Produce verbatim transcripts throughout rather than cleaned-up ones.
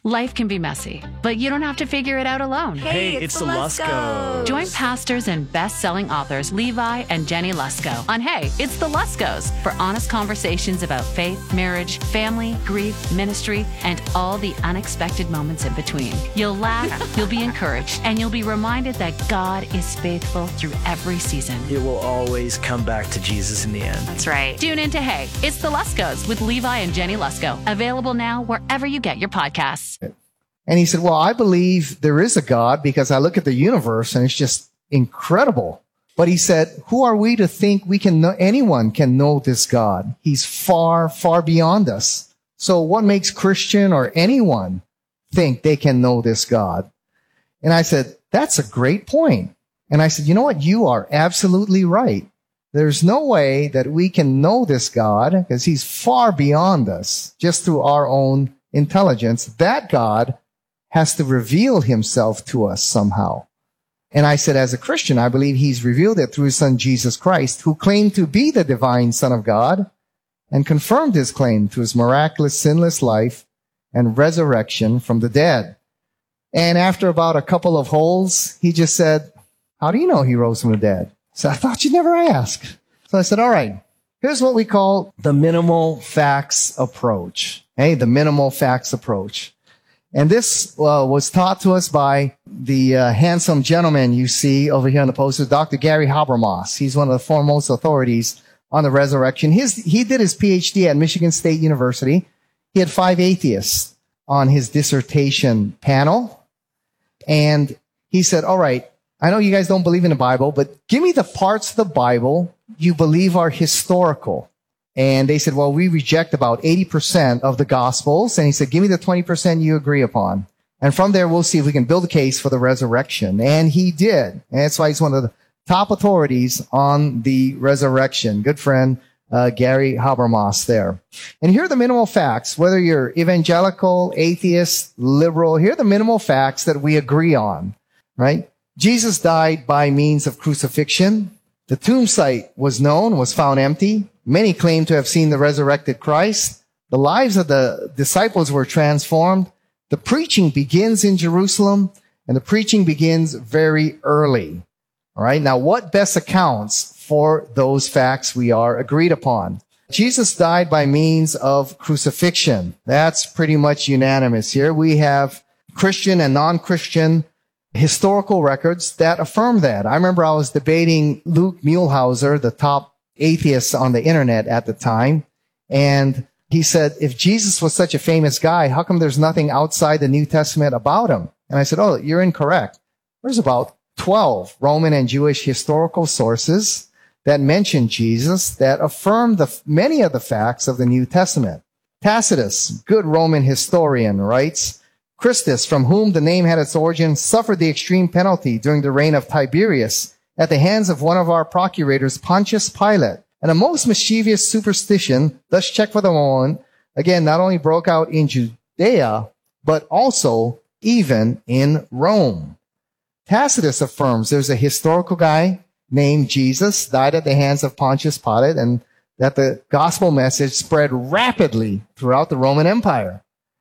Life can be messy, but you don't have to figure it out alone. Hey, Hey, it's, it's the the Luskos. Join pastors and best-selling authors Levi and Jenny Lusko on Hey, It's the Luskos for honest conversations about faith, marriage, family, grief, ministry, and all the unexpected moments in between. You'll laugh, you'll be encouraged, and you'll be reminded that God is faithful through every season. It will always come back to Jesus in the end. That's right. Tune in to Hey, It's the Luskos with Levi and Jenny Lusko. Available now wherever you get your podcasts. And he said, well, I believe there is a God because I look at the universe and it's just incredible. But he said, who are we to think we can know, anyone can know this God? He's far, far beyond us. So what makes Christian or anyone think they can know this God? And I said, that's a great point. And I said, you know what? You are absolutely right. There's no way that we can know this God because he's far beyond us just through our own intelligence. That God has to reveal himself to us somehow. And I said, as a Christian, I believe he's revealed it through his son, Jesus Christ, who claimed to be the divine Son of God and confirmed his claim to his miraculous, sinless life and resurrection from the dead. And after about a couple of holes, he just said, how do you know he rose from the dead? So I thought you'd never ask. So I said, all right, here's what we call the minimal facts approach. Hey, the minimal facts approach. And this uh, was taught to us by the uh, handsome gentleman you see over here on the poster, Doctor Gary Habermas. He's one of the foremost authorities on the resurrection. His, he did his P H D at Michigan State University. He had five atheists on his dissertation panel. And he said, all right, I know you guys don't believe in the Bible, but give me the parts of the Bible you believe are historical. And they said, well, we reject about eighty percent of the Gospels. And he said, give me the twenty percent you agree upon. And from there, we'll see if we can build a case for the resurrection. And he did. And that's why he's one of the top authorities on the resurrection. Good friend, uh, Gary Habermas there. And here are the minimal facts, whether you're evangelical, atheist, liberal, here are the minimal facts that we agree on, right? Jesus died by means of crucifixion. The tomb site was known, was found empty. Many claim to have seen the resurrected Christ. The lives of the disciples were transformed. The preaching begins in Jerusalem, and the preaching begins very early. All right. Now, what best accounts for those facts we are agreed upon? Jesus died by means of crucifixion. That's pretty much unanimous here. We have Christian and non-Christian historical records that affirm that. I remember I was debating Luke Muehlhauser, the top atheist on the internet at the time, and he said, if Jesus was such a famous guy, how come there's nothing outside the New Testament about him? And I said, oh, you're incorrect. There's about twelve Roman and Jewish historical sources that mention Jesus that affirm the many of the facts of the New Testament. Tacitus, good Roman historian, writes, Christus, from whom the name had its origin, suffered the extreme penalty during the reign of Tiberius at the hands of one of our procurators, Pontius Pilate. And a most mischievous superstition, thus checked for the moment, again, not only broke out in Judea, but also even in Rome. Tacitus affirms there's a historical guy named Jesus, died at the hands of Pontius Pilate, and that the gospel message spread rapidly throughout the Roman Empire.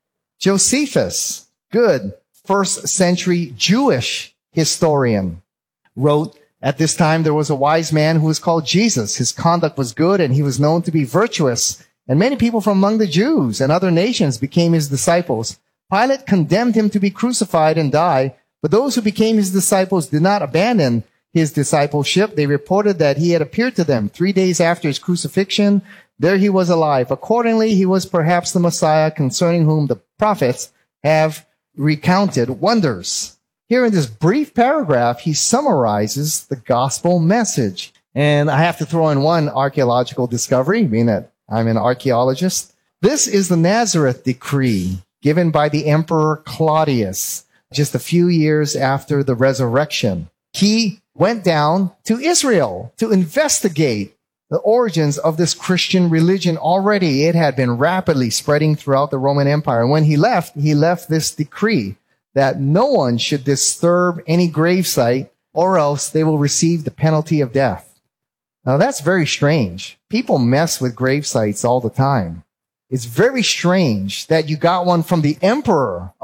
Josephus, good first century Jewish historian, wrote, at this time there was a wise man who was called Jesus. His conduct was good and he was known to be virtuous. And many people from among the Jews and other nations became his disciples. Pilate condemned him to be crucified and die, but those who became his disciples did not abandon his discipleship. They reported that he had appeared to them three days after his crucifixion. There he was alive. Accordingly, he was perhaps the Messiah concerning whom the prophets have recounted wonders. Here in this brief paragraph, he summarizes the gospel message. And I have to throw in one archaeological discovery, being that I'm an archaeologist. This is the Nazareth decree given by the Emperor Claudius just a few years after the resurrection. He went down to Israel to investigate the origins of this Christian religion. Already it had been rapidly spreading throughout the Roman Empire. And when he left, he left this decree that no one should disturb any gravesite or else they will receive the penalty of death. Now that's very strange. People mess with gravesites all the time. It's very strange that you got one from the emperor